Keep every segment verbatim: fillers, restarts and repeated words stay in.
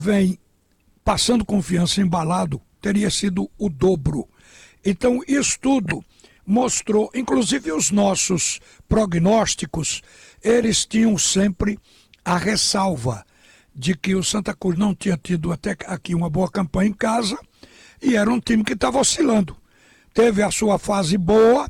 vem passando confiança, embalado, teria sido o dobro. Então, isso tudo mostrou, inclusive os nossos prognósticos, eles tinham sempre a ressalva de que o Santa Cruz não tinha tido até aqui uma boa campanha em casa e era um time que estava oscilando. Teve a sua fase boa,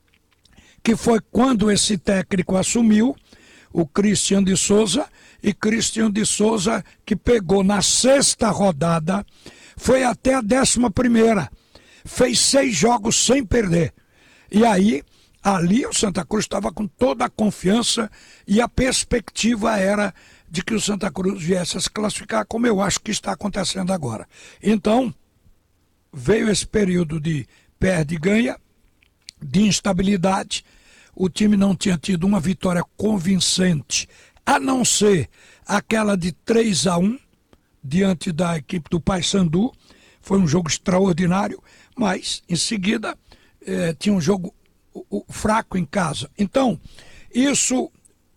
que foi quando esse técnico assumiu, o Cristian de Souza, e Cristian de Souza, que pegou na sexta rodada, foi até a décima primeira, fez seis jogos sem perder. E aí, ali o Santa Cruz estava com toda a confiança e a perspectiva era de que o Santa Cruz viesse a se classificar, como eu acho que está acontecendo agora. Então, veio esse período de perde e ganha, de instabilidade. O time não tinha tido uma vitória convincente, a não ser aquela de três a um diante da equipe do Paysandu. Foi um jogo extraordinário, mas em seguida eh, tinha um jogo o, o, fraco em casa. Então, isso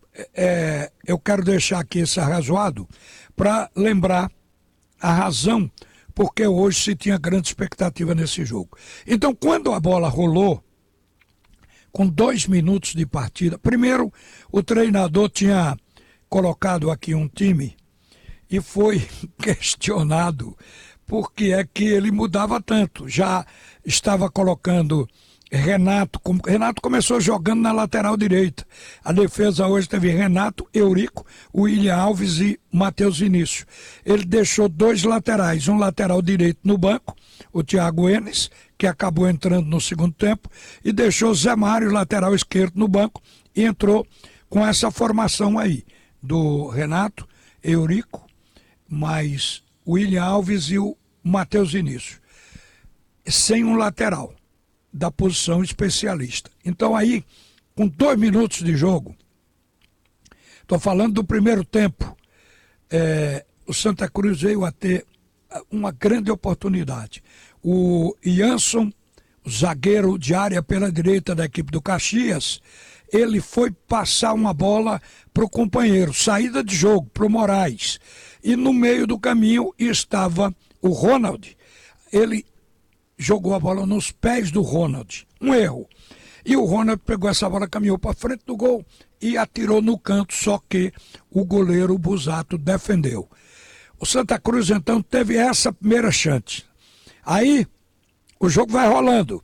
eh, eu quero deixar aqui esse arrazoado para lembrar a razão porque hoje se tinha grande expectativa nesse jogo. Então, quando a bola rolou, com dois minutos de partida, primeiro o treinador tinha colocado aqui um time e foi questionado por que é que ele mudava tanto. Já estava colocando Renato, Renato começou jogando na lateral direita. A defesa hoje teve Renato, Eurico, William Alves e Matheus Vinícius. Ele deixou dois laterais, um lateral direito no banco, o Thiago Enes, que acabou entrando no segundo tempo, e deixou Zé Mário, lateral esquerdo, no banco, e entrou com essa formação aí, do Renato, Eurico, mais William Alves e o Matheus Vinícius, sem um lateral da posição especialista. Então aí, com dois minutos de jogo, estou falando do primeiro tempo, é, o Santa Cruz veio a ter uma grande oportunidade. O Jansson, o zagueiro de área pela direita da equipe do Caxias, ele foi passar uma bola para o companheiro, saída de jogo, para o Moraes. E no meio do caminho estava o Ronald. Ele jogou a bola nos pés do Ronald, um erro. E o Ronald pegou essa bola, caminhou para frente do gol e atirou no canto, só que o goleiro Busato defendeu. O Santa Cruz então teve essa primeira chance. Aí o jogo vai rolando.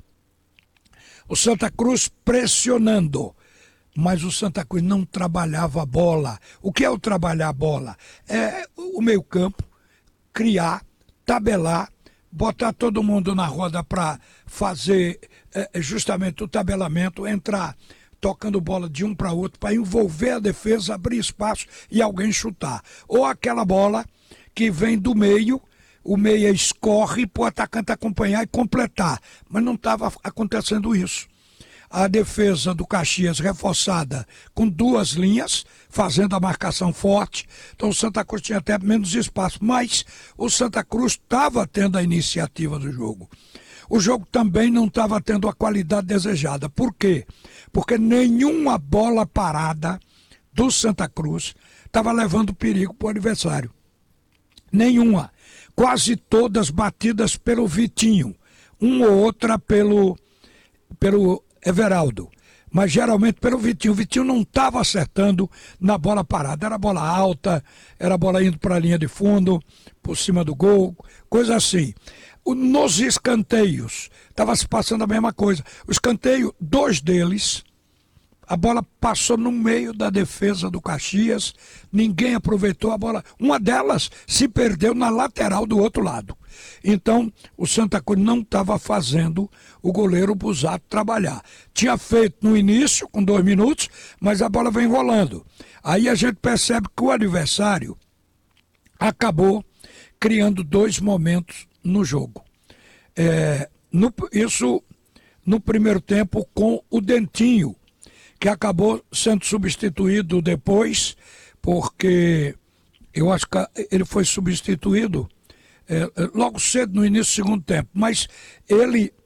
O Santa Cruz pressionando, mas o Santa Cruz não trabalhava a bola. O que é o trabalhar a bola? É o meio-campo, criar, tabelar, botar todo mundo na roda para fazer é, justamente o tabelamento, entrar tocando bola de um para outro, para envolver a defesa, abrir espaço e alguém chutar. Ou aquela bola que vem do meio, o meia escorre para o atacante acompanhar e completar. Mas não estava acontecendo isso. A defesa do Caxias reforçada com duas linhas, fazendo a marcação forte. Então o Santa Cruz tinha até menos espaço, mas o Santa Cruz estava tendo a iniciativa do jogo. O jogo também não estava tendo a qualidade desejada. Por quê? Porque nenhuma bola parada do Santa Cruz estava levando perigo para o adversário. Nenhuma. Quase todas batidas pelo Vitinho. Uma ou outra pelo, pelo Everaldo. Mas geralmente pelo Vitinho. O Vitinho não estava acertando na bola parada. Era bola alta, era bola indo para a linha de fundo, por cima do gol, coisa assim. Nos escanteios, estava se passando a mesma coisa. O escanteio, dois deles, a bola passou no meio da defesa do Caxias, ninguém aproveitou a bola. Uma delas se perdeu na lateral do outro lado. Então, o Santa Cruz não estava fazendo o goleiro Busato trabalhar. Tinha feito no início, com dois minutos, mas a bola vem rolando. Aí a gente percebe que o adversário acabou criando dois momentos no jogo. É, no, isso no primeiro tempo com o Dentinho, que acabou sendo substituído depois, porque eu acho que ele foi substituído é, logo cedo no início do segundo tempo, mas ele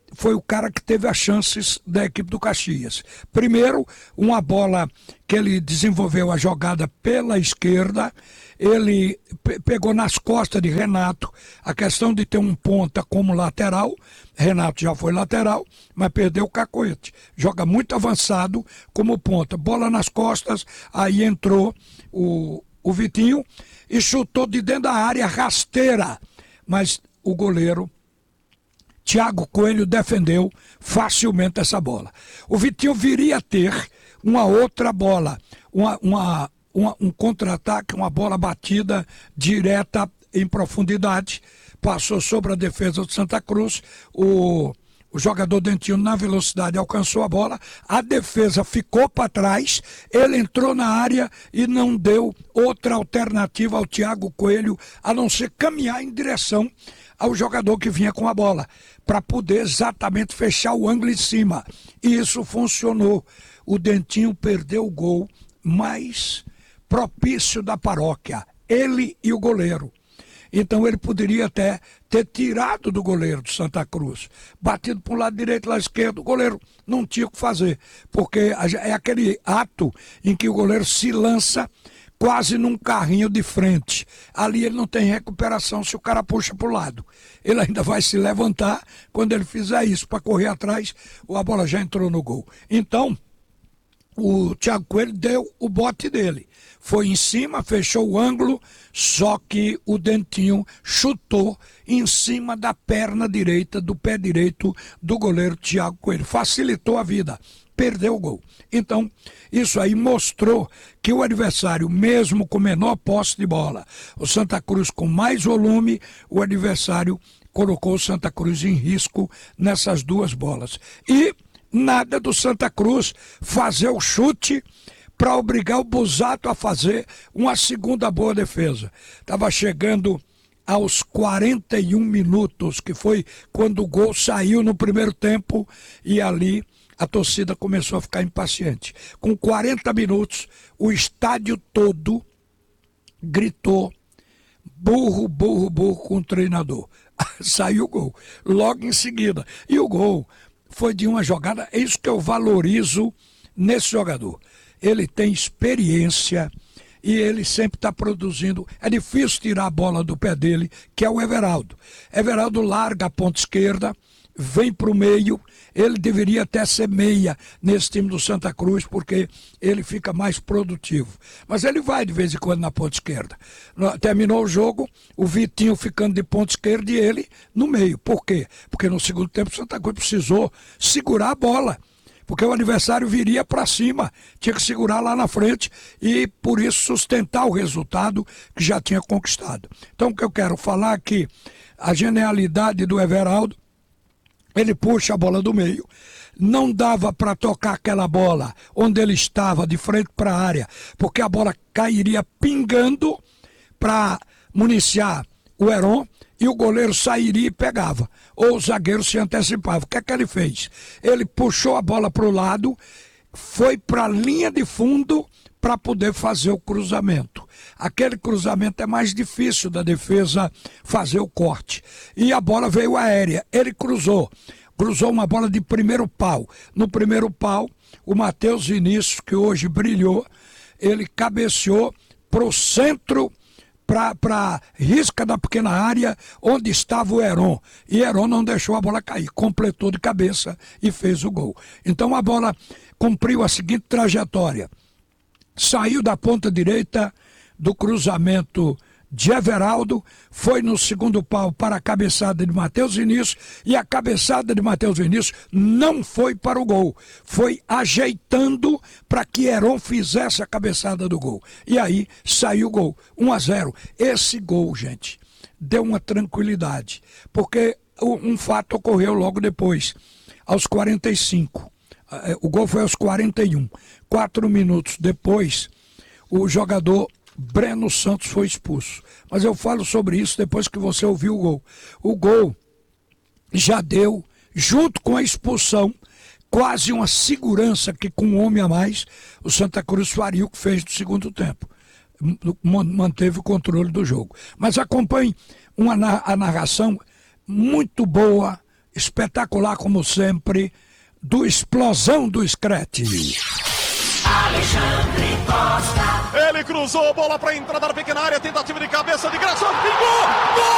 foi o cara que teve as chances da equipe do Caxias. Primeiro, uma bola que ele desenvolveu a jogada pela esquerda, ele pe- pegou nas costas de Renato a questão de ter um ponta como lateral. Renato já foi lateral, mas perdeu o cacoete. Joga muito avançado como ponta. Bola nas costas, aí entrou o, o Vitinho e chutou de dentro da área rasteira. Mas o goleiro Thiago Coelho defendeu facilmente essa bola. O Vitinho viria a ter uma outra bola, uma, uma, uma, um contra-ataque, uma bola batida direta em profundidade, passou sobre a defesa do Santa Cruz, o, o jogador Dentinho na velocidade alcançou a bola, a defesa ficou para trás, ele entrou na área e não deu outra alternativa ao Thiago Coelho, a não ser caminhar em direção ao jogador que vinha com a bola, para poder exatamente fechar o ângulo em cima. E isso funcionou. O Dentinho perdeu o gol mais propício da paróquia, ele e o goleiro. Então ele poderia até ter tirado do goleiro do Santa Cruz, batido para o lado direito e lado esquerdo. O goleiro não tinha o que fazer, porque é aquele ato em que o goleiro se lança quase num carrinho de frente. Ali ele não tem recuperação se o cara puxa para o lado. Ele ainda vai se levantar quando ele fizer isso, para correr atrás, a bola já entrou no gol. Então, o Thiago Coelho deu o bote dele. Foi em cima, fechou o ângulo, só que o Dentinho chutou em cima da perna direita, do pé direito do goleiro Thiago Coelho. Facilitou a vida, perdeu o gol. Então, isso aí mostrou que o adversário, mesmo com menor posse de bola, o Santa Cruz com mais volume, o adversário colocou o Santa Cruz em risco nessas duas bolas. E nada do Santa Cruz fazer o chute para obrigar o Busato a fazer uma segunda boa defesa. Estava chegando aos quarenta e um minutos, que foi quando o gol saiu no primeiro tempo, e ali a torcida começou a ficar impaciente. Com quarenta minutos, o estádio todo gritou burro, burro, burro com o treinador. Saiu o gol, logo em seguida. E o gol foi de uma jogada, é isso que eu valorizo nesse jogador. Ele tem experiência e ele sempre está produzindo. É difícil tirar a bola do pé dele, que é o Everaldo. Everaldo larga a ponta esquerda, vem para o meio. Ele deveria até ser meia nesse time do Santa Cruz, porque ele fica mais produtivo. Mas ele vai de vez em quando na ponta esquerda. Terminou o jogo, o Vitinho ficando de ponta esquerda e ele no meio. Por quê? Porque no segundo tempo o Santa Cruz precisou segurar a bola, porque o adversário viria para cima, tinha que segurar lá na frente e, por isso, sustentar o resultado que já tinha conquistado. Então, o que eu quero falar aqui, a genialidade do Everaldo, ele puxa a bola do meio, não dava para tocar aquela bola onde ele estava, de frente para a área, porque a bola cairia pingando para municiar o Heron, e o goleiro sairia e pegava, ou o zagueiro se antecipava. O que é que ele fez? Ele puxou a bola para o lado, foi para a linha de fundo para poder fazer o cruzamento. Aquele cruzamento é mais difícil da defesa fazer o corte. E a bola veio aérea, ele cruzou, cruzou uma bola de primeiro pau. No primeiro pau, o Matheus Vinícius, que hoje brilhou, ele cabeceou para o centro, para a risca da pequena área onde estava o Heron. E Heron não deixou a bola cair, completou de cabeça e fez o gol. Então a bola cumpriu a seguinte trajetória. Saiu da ponta direita do cruzamento de Everaldo, foi no segundo pau para a cabeçada de Matheus Vinícius, e a cabeçada de Matheus Vinícius não foi para o gol, foi ajeitando para que Heron fizesse a cabeçada do gol. E aí saiu o gol, um a zero. Esse gol, gente, deu uma tranquilidade, porque um fato ocorreu logo depois, aos quarenta e cinco. O gol foi aos quarenta e um. Quatro minutos depois, o jogador Breno Santos foi expulso. Mas eu falo sobre isso depois que você ouviu o gol. O gol já deu, junto com a expulsão, quase uma segurança que, com um homem a mais, o Santa Cruz faria o que fez no segundo tempo. Manteve o controle do jogo. Mas acompanhe uma, a narração muito boa espetacular como sempre, do Explosão do Screte. Alexandre Costa. Ele cruzou a bola para a entrada da pequena área, tentativa de cabeça de Graça, pingou! Gol!